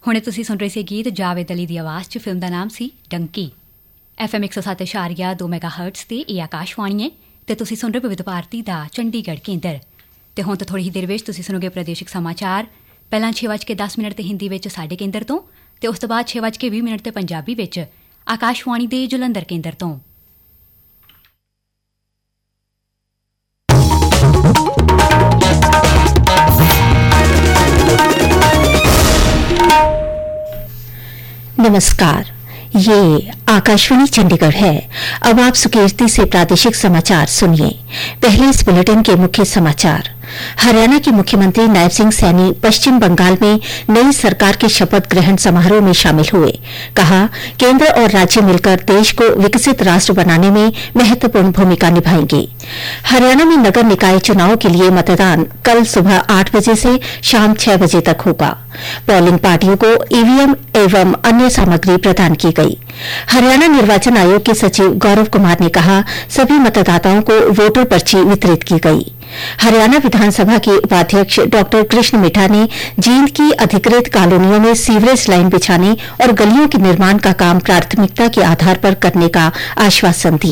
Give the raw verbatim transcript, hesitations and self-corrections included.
ਹੁਣੇ ਤੁਸੀਂ ਸੁਣ ਰਹੇ ਸੀ ਗੀਤ ਜਾਵੇਦ ਅਲੀ ਦੀ ਆਵਾਜ਼ 'ਚ। ਫਿਲਮ ਦਾ ਨਾਮ ਸੀ ਡੰਕੀ। ਐਫ ਐਮ ਇੱਕ ਸੌ ਸੱਤ ਇਸ਼ਾਰੀਆ ਦੋ ਮੈਗਾ ਹਰਟਸ ਤੇ ਇਹ ਆਕਾਸ਼ਵਾਣੀ ਹੈ ਤੇ ਤੁਸੀਂ ਸੁਣ ਰਹੇ ਵਿਵਿਧ ਭਾਰਤੀ ਦਾ ਚੰਡੀਗੜ੍ਹ ਕੇਂਦਰ। ਤੇ ਹੁਣ ਤਾਂ ਥੋੜ੍ਹੀ ਹੀ ਦੇਰ ਵਿੱਚ ਤੁਸੀਂ ਸੁਣੋਗੇ ਪ੍ਰਾਦੇਸ਼ਿਕ ਸਮਾਚਾਰ। ਪਹਿਲਾਂ ਛੇ ਵੱਜ ਕੇ ਦਸ ਮਿੰਟ ਤੇ ਹਿੰਦੀ ਵਿੱਚ ਸਾਡੇ ਕੇਂਦਰ ਤੋਂ, ਤੇ ਉਸ ਤੋਂ ਬਾਅਦ ਛੇ ਵੱਜ ਕੇ ਵੀਹ ਮਿੰਟ ਤੇ ਪੰਜਾਬੀ ਵਿੱਚ ਆਕਾਸ਼ਵਾਣੀ ਦੇ ਜਲੰਧਰ ਕੇਂਦਰ ਤੋਂ। नमस्कार, ये आकाशवाणी चंडीगढ़ है। अब आप सुकीर्ति से प्रादेशिक समाचार सुनिए। पहले इस बुलेटिन के मुख्य समाचार। हरियाणा के मुख्यमंत्री नायब सिंह सैनी पश्चिम बंगाल में नई सरकार के शपथ ग्रहण समारोह में शामिल हुए। कहा, केंद्र और राज्य मिलकर देश को विकसित राष्ट्र बनाने में महत्वपूर्ण भूमिका निभाएंगे। हरियाणा में नगर निकाय चुनाव के लिए मतदान कल सुबह आठ बजे से शाम छह बजे तक होगा। पोलिंग पार्टियों को ईवीएम एवं अन्य सामग्री प्रदान की गई। हरियाणा निर्वाचन आयोग के सचिव गौरव कुमार ने कहा, सभी मतदाताओं को वोटर पर्ची वितरित की गई। हरियाणा विधानसभा के उपाध्यक्ष डॉक्टर कृष्ण मिठा ने जींद की अधिकृत कॉलोनियों में सीवरेज लाइन बिछाने और गलियों के निर्माण का काम प्राथमिकता के आधार पर करने का आश्वासन दिया।